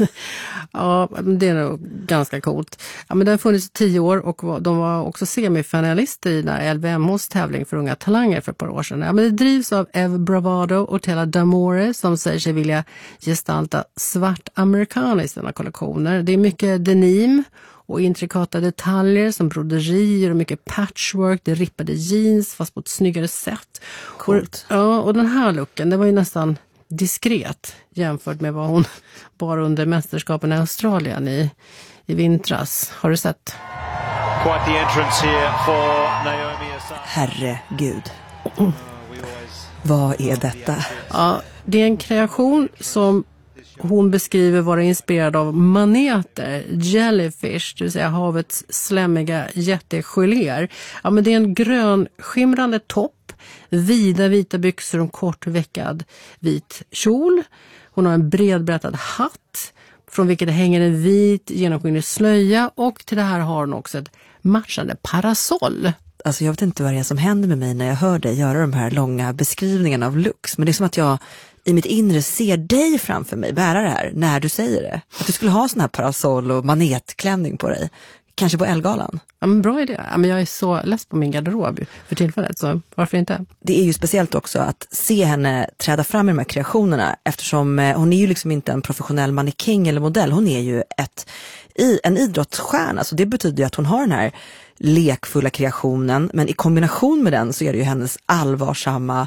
Ja, det är nog ganska coolt. Ja, men den har funnits i 10 år och de var också semifinalister i den LVMHs tävling för unga talanger för ett par år sedan. Ja, men det drivs av Eve Bravado och Tella D'Amore som säger sig vilja gestalta svart americana i sina kollektioner. Det är mycket denim och intrikata detaljer som broderier och mycket patchwork, det rippade jeans fast på ett snyggare sätt. Coolt. Och den här looken, det var ju nästan diskret jämfört med vad hon bar under mästerskapen i Australien i vintras. Har du sett? Quite the entrance here for Naomi Osaka. Herregud. Vad är detta? Ja, det är en kreation som hon beskriver vara inspirerad av maneter, jellyfish, det vill säga havets slämmiga jättegeléer. Ja, men det är en grön skimrande topp, vida vita byxor och en kort veckad vit kjol. Hon har en bredbrättad hatt från vilket det hänger en vit genomskinlig slöja och till det här har hon också ett matchande parasoll. Alltså jag vet inte vad det är som händer med mig när jag hör dig göra de här långa beskrivningarna av looks, men det är som att jag i mitt inre ser dig framför mig bära det här när du säger det. Att du skulle ha sån här parasoll och manetklänning på dig. Kanske på Elgalan. Ja, men bra idé. Ja, men jag är så less på min garderob för tillfället, så varför inte? Det är ju speciellt också att se henne träda fram i de här kreationerna eftersom hon är ju liksom inte en professionell mannekäng eller modell. Hon är ju en idrottsstjärna, så det betyder ju att hon har den här lekfulla kreationen, men i kombination med den så är det ju hennes allvarsamma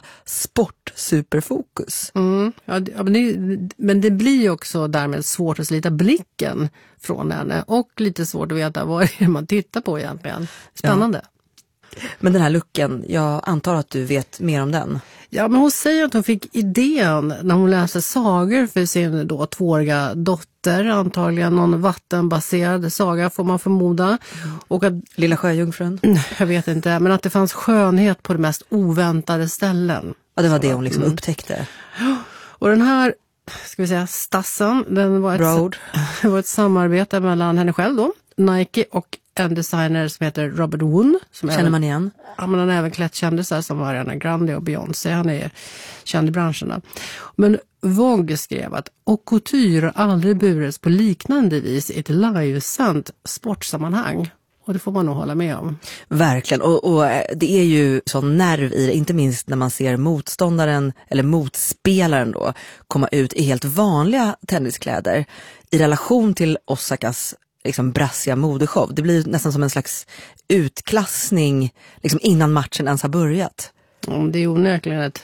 sportsuperfokus. Ja, men det blir ju också därmed svårt att slita blicken från henne och lite svårt att veta vad det är man tittar på egentligen. Spännande. Ja. Men den här looken, jag antar att du vet mer om den. Ja, men hon säger att hon fick idén när hon läste sagor för sin då 2-åriga dotter. Antagligen någon vattenbaserad saga får man förmoda. Och att, Lilla sjöjungfrun? Jag vet inte, men att det fanns skönhet på de mest oväntade ställen. Ja, det var det hon liksom upptäckte. Och den här, ska vi säga, stassen, den var det var ett samarbete mellan henne själv då, Nike och en designer som heter Robert Woon. Som känner man igen? Ja, men han har även klätt kändisar som Ariana Grande och Beyoncé. Han är känd i branscherna. Men Vogue skrev att haute couture har aldrig burits på liknande vis i ett livesänt sportsammanhang. Och det får man nog hålla med om. Verkligen, och det är ju sån nerv i det, inte minst när man ser motståndaren eller motspelaren då komma ut i helt vanliga tenniskläder i relation till Osakas liksom brassiga modeshow. Det blir nästan som en slags utklassning liksom innan matchen ens har börjat. Det är onekligen ett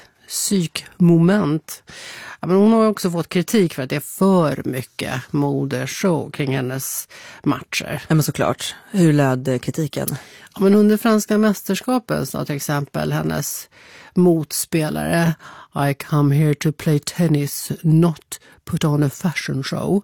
psykmoment. Ja, men hon har också fått kritik för att det är för mycket modeshow kring hennes matcher. Ja, men såklart. Hur löd kritiken? Ja, men under franska mästerskapen sa till exempel hennes motspelare I come here to play tennis, not put on a fashion show.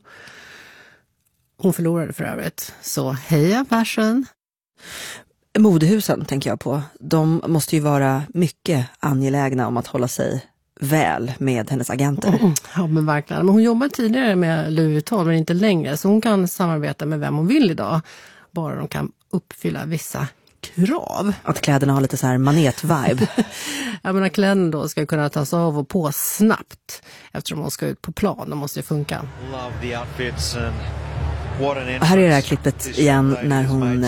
Hon förlorade för övrigt. Så heja fashion! Modehusen tänker jag på. De måste ju vara mycket angelägna om att hålla sig väl med hennes agenter. Ja, men verkligen. Men hon jobbar tidigare med Louis Vuitton, men inte längre. Så hon kan samarbeta med vem hon vill idag. Bara de kan uppfylla vissa krav. Att kläderna har lite så här manet-vibe. Jag menar, kläderna då ska kunna tas av och på snabbt eftersom de ska ut på plan. De måste ju funka. Här är det här klippet igen när hon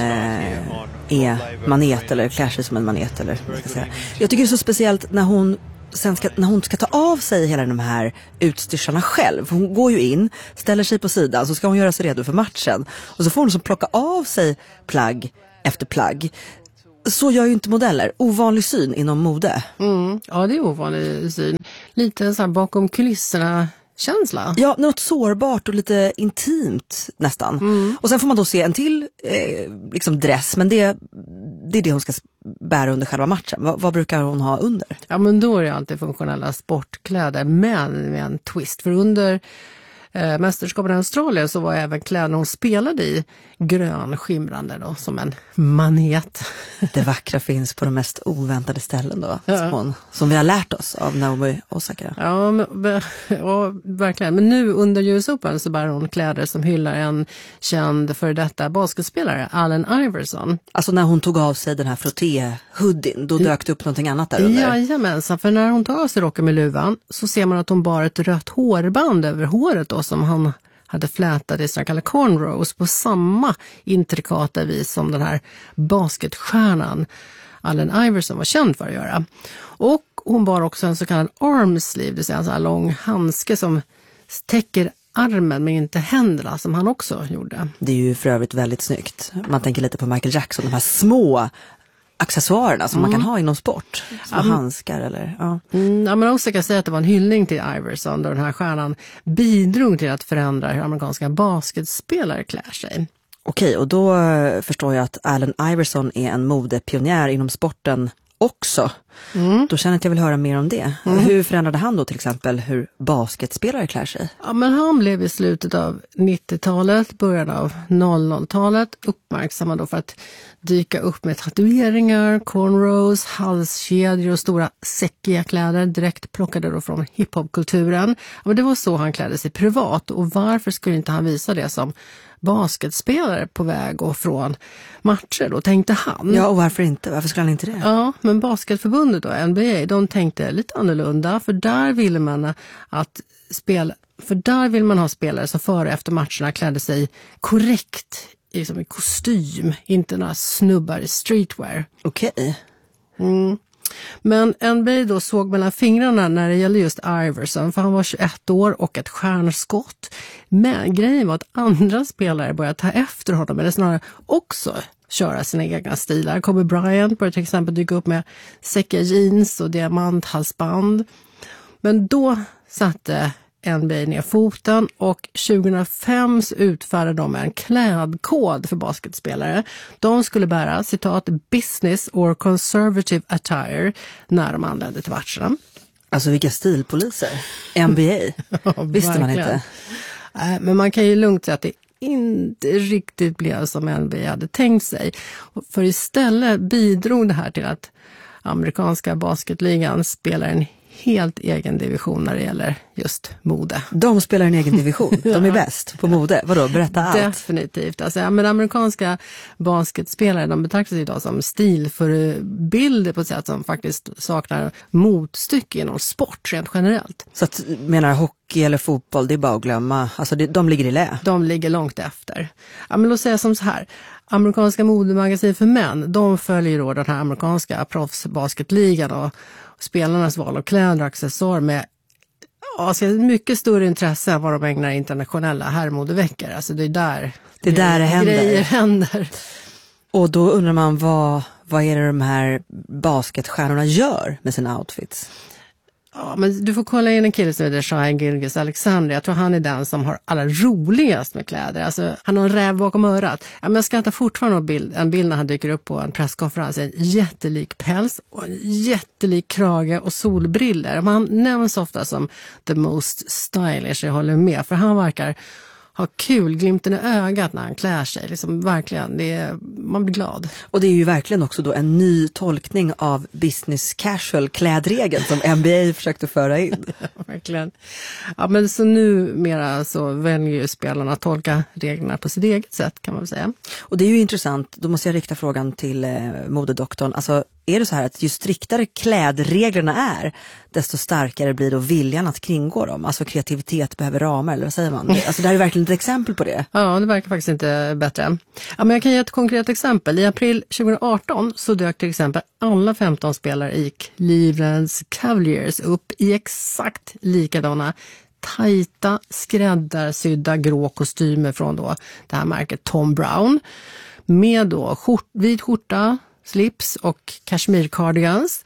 är manet eller klär sig som en manet. Eller, vad ska jag säga. Jag tycker det är så speciellt när hon när hon ska ta av sig hela de här utstyrslarna själv. Hon går ju in, ställer sig på sidan, så ska hon göra sig redo för matchen. Och så får hon så plocka av sig plagg efter plagg. Så gör ju inte modeller. Ovanlig syn inom mode. Ja, det är ovanlig syn. Lite så här bakom kulisserna känsla. Ja, något sårbart och lite intimt nästan. Och sen får man då se en till liksom dress, men det är det hon ska bära under själva matchen. Vad brukar hon ha under? Ja, men då är det alltid funktionella sportkläder, men med en twist. För under mästerskapen i Australien så var även kläderna hon spelade i grönskimrande då, som en manet. Det vackra finns på de mest oväntade ställen då, som vi har lärt oss av Naomi Osaka. Ja, verkligen. Men nu under US Open så bär hon kläder som hyllar en känd för detta basketspelare, Allen Iverson. Alltså när hon tog av sig den här frotté-hoodien, då dök det upp någonting annat där under. Jajamensan, för när hon tog av sig rocken med luvan så ser man att hon bar ett rött hårband över håret då, som han hade flätat i såna kallade cornrows på samma intrikata vis som den här basketstjärnan Allen Iverson var känd för att göra. Och hon bar också en så kallad arm sleeve, det vill säga en sån här lång handske som täcker armen men inte händerna, som han också gjorde. Det är ju för övrigt väldigt snyggt. Man tänker lite på Michael Jackson, de här små accessoarerna som man kan ha inom sport. Som handskar eller... Ja. Ja, men också kan säga att det var en hyllning till Iverson då den här stjärnan bidrog till att förändra hur amerikanska basketspelare klär sig. Okej, och då förstår jag att Allen Iverson är en modepionjär inom sporten också. Då känner jag att jag vill höra mer om det. Hur förändrade han då till exempel hur basketspelare klär sig? Ja, men han blev i slutet av 90-talet, början av 00-talet uppmärksammad då för att dyka upp med tatueringar, cornrows, halskedjor och stora säckiga kläder direkt plockade då från hiphopkulturen. Ja, men det var så han klädde sig privat, och varför skulle inte han visa det som basketspelare på väg och från matcher då, tänkte han. Ja, och varför inte? Varför skulle han inte det? Ja, men basketförbundet då, NBA, de tänkte lite annorlunda, för där ville man vill man ha spelare som före och efter matcherna klädde sig korrekt, liksom i kostym, inte några snubbar i streetwear. Okej. Men NBA då såg mellan fingrarna när det gällde just Iverson, för han var 21 år och ett stjärnskott. Men grejen var att andra spelare började ta efter honom, eller snarare också köra sina egna stilar. Kobe Bryant började till exempel dyka upp med säckiga jeans och diamanthalsband. Men då satte NBA ner foten, och 2005 utfärdade de en klädkod för basketspelare. De skulle bära, citat, business or conservative attire när de anlände till matcherna. Alltså vilka stilpoliser. NBA. Ja, visste man inte. Men man kan ju lugnt säga att det inte riktigt blev som NBA hade tänkt sig. För istället bidrog det här till att amerikanska basketligan spelar en helt egen division när det gäller just mode. De spelar en egen division. De är bäst på mode. Vadå? Berätta allt. Definitivt. Alltså, men amerikanska basketspelare, de betraktas idag som stilförebilder på ett sätt som faktiskt saknar motstycke inom sport rent generellt. Så att, menar hockey eller fotboll, det är bara att glömma. Alltså de ligger i lä. De ligger långt efter. Ja, men låt säga som så här. Amerikanska modemagasin för män, de följer då den här amerikanska proffsbasketligan och spelarnas val av kläder och accessoarer med mycket större intresse än vad de ägnar internationella herrmodeveckor. Alltså det är där grejer händer. Och då undrar man vad är det de här basketstjärnorna gör med sina outfits? Ja, men du får kolla in en kille som heter Shai Gilgeous-Alexander. Jag tror han är den som har allra roligast med kläder. Alltså, han har en räv bakom örat. Ja, men jag skrattar fortfarande en bild när han dyker upp på en presskonferens. En jättelik päls och en jättelik krage och solbriller. Han nämns ofta som the most stylish, jag håller med. För han verkar ha kul, glimten i ögat när han klär sig. Liksom, verkligen, man blir glad. Och det är ju verkligen också då en ny tolkning av business casual klädregeln som NBA försökte föra in. Verkligen. Ja, men så numera så väljer ju spelarna att tolka reglerna på sitt eget sätt, kan man väl säga. Och det är ju intressant, då måste jag rikta frågan till modedoktorn. Alltså, är det så här att ju striktare klädreglerna är, desto starkare blir då viljan att kringgå dem? Alltså kreativitet behöver ramar, eller vad säger man? Alltså det här är verkligen ett exempel på det. Ja, det verkar faktiskt inte bättre. Ja, men jag kan ge ett konkret exempel. I april 2018 så dök till exempel alla 15 spelare i Cleveland Cavaliers upp i exakt likadana tajta, skräddarsydda grå kostymer från då det här märket Tom Brown. Med då vit skjorta, slips och kashmir-cardigans.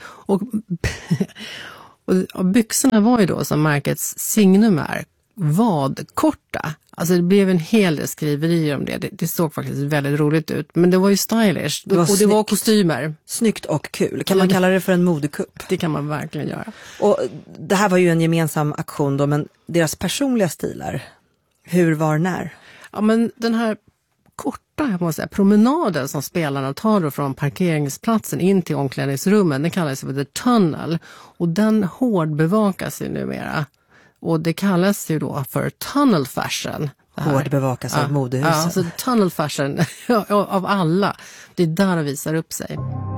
Och byxorna var ju då som märkets signum är vadkorta. Alltså det blev en hel del skriverier om det. Det såg faktiskt väldigt roligt ut. Men det var ju stylish. Och det var kostymer. Snyggt och kul. Kan man kalla det för en modekupp? Det kan man verkligen göra. Och det här var ju en gemensam aktion då, men deras personliga stilar, hur, var, när? Ja, men den här korta, jag måste säga, promenaden som spelarna tar då från parkeringsplatsen in till omklädningsrummen, den kallas för The Tunnel. Och den hårdbevakas ju numera. Och det kallas ju då för tunnel fashion. Hårdbevakas av modehusen. Ja, alltså tunnel fashion av alla. Det är där det visar upp sig.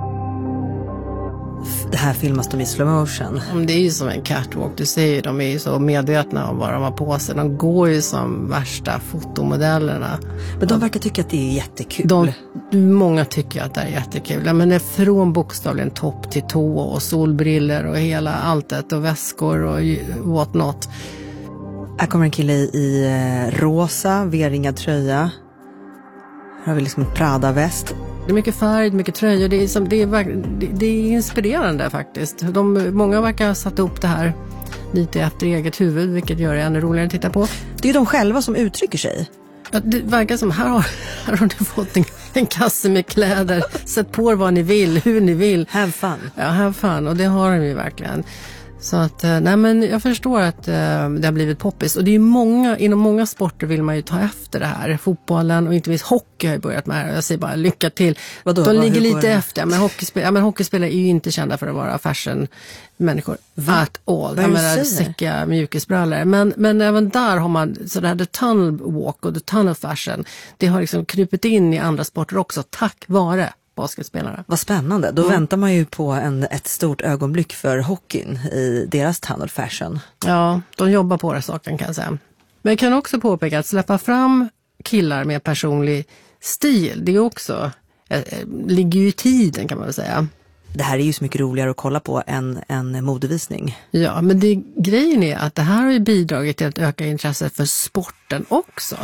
Det här filmas de i slow motion. Det är ju som en catwalk, du ser ju, de är ju så medvetna om vad de har på sig. De går ju som värsta fotomodellerna. Men de verkar tycka att det är jättekul. Många tycker att det är jättekul. Ja, men det är från bokstavligen topp till tå och solbriller och hela alltet och väskor och what not. Här kommer en kille i rosa, V-ringad tröja. Här har vi liksom en Prada-väst. Det är mycket färg, mycket tröjor. Det är inspirerande faktiskt. Många verkar ha satt upp det här lite efter eget huvud, vilket gör det ännu roligare att titta på. Det är de själva som uttrycker sig. Ja, det verkar som här har ni fått en kasse med kläder. Sätt på vad ni vill, hur ni vill. Have fun. Ja, have fun. Och det har de ju verkligen. Så att, nej men jag förstår att det har blivit poppis. Och det är ju inom många sporter vill man ju ta efter det här. Fotbollen och inte minst hockey har ju börjat med det. Jag säger bara lycka till. De ligger lite efter. Men hockeyspelare är ju inte kända för att vara fashion-människor. At all. Jag menar säcka mjukisbrallor. Men även där har man så det här the tunnel walk och the tunnel fashion. Det har liksom krypit in i andra sporter också tack vare basketspelare. Vad spännande. Då väntar man ju på ett stort ögonblick för hockeyn i deras tunnel fashion. Ja, de jobbar på det saken kan jag säga. Men jag kan också påpeka att släppa fram killar med personlig stil, det är också ligger ju i tiden kan man väl säga. Det här är ju så mycket roligare att kolla på än en modevisning. Ja, men grejen är att det här har ju bidragit till att öka intresset för sporten också.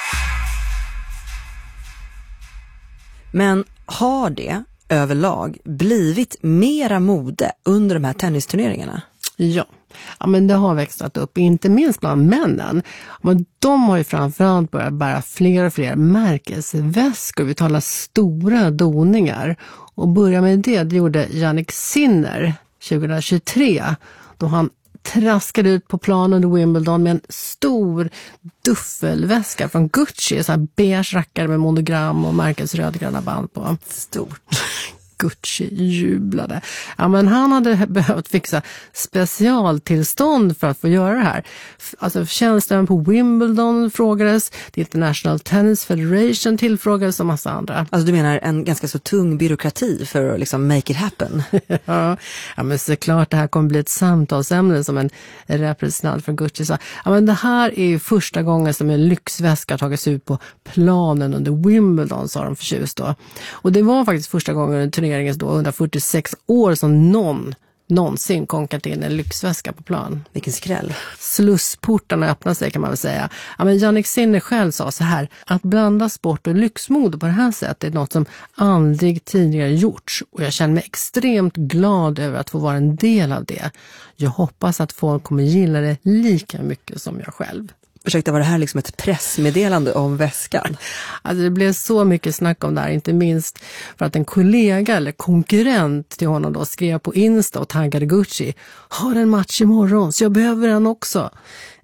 Men har det överlag blivit mera mode under de här tennisturneringarna? Ja, men det har växlat upp, inte minst bland männen. Men de har ju framförallt börjat bära fler och fler märkesväskor. Vi talar stora doningar. Och börja med det gjorde Jannik Sinner 2023 då han traskade ut på planen under Wimbledon med en stor duffelväska från Gucci, så här beige rackare med monogram och märkesrödgröna band på. Stort. Gucci jublade. Ja, men han hade behövt fixa specialtillstånd för att få göra det här. Alltså tjänsten på Wimbledon frågades, The International Tennis Federation tillfrågades och massa andra. Alltså du menar en ganska så tung byråkrati för att liksom make it happen? Ja, men såklart det här kommer bli ett samtalsämne som en representant från Gucci sa. Ja, men det här är ju första gången som en lyxväska tagits ut på planen under Wimbledon, sa de förtjust då. Och det var faktiskt första gången under turneringen då 146 år som någonsin konkat in en lyxväska på plan. Vilken skräll. Slussportarna öppnar sig kan man väl säga. Ja, men Jannik Sinner själv sa så här, att blanda sport och lyxmode på det här sättet är något som aldrig tidigare gjorts. Och jag känner mig extremt glad över att få vara en del av det. Jag hoppas att folk kommer gilla det lika mycket som jag själv. Ursäkta, var det här liksom ett pressmeddelande om väskan? Alltså det blev så mycket snack om det här, inte minst för att en kollega eller konkurrent till honom då skrev på Insta och taggade Gucci. Har en match imorgon så jag behöver den också.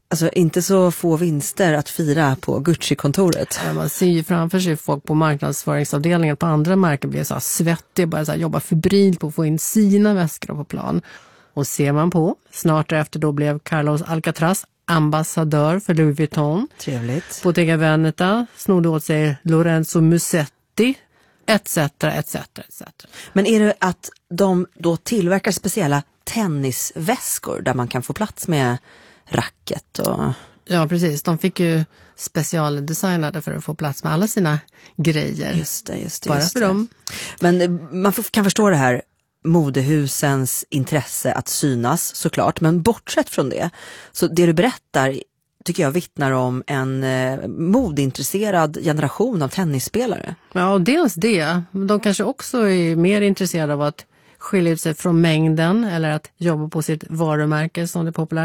Alltså inte så få vinster att fira på Gucci-kontoret. Ja, man ser ju framför sig folk på marknadsföringsavdelningen på andra märken blir så här svettiga, bara så här jobba febrilt på att få in sina väskor på plan. Och ser man på, snart därefter då blev Carlos Alcatraz ambassadör för Louis Vuitton. Trevligt. Bottega Veneta snodde åt sig Lorenzo Musetti, etc. etc. Men är det att de då tillverkar speciella tennisväskor där man kan få plats med racket och... Ja, precis. De fick ju specialdesignade för att få plats med alla sina grejer. Just det. Bara för dem. Men man kan förstå det här modehusens intresse att synas såklart. Men bortsett från det, så det du berättar tycker jag vittnar om en modintresserad generation av tennisspelare. Ja, och dels det. De kanske också är mer intresserade av att skilja ut sig från mängden eller att jobba på sitt varumärke som det är populärt.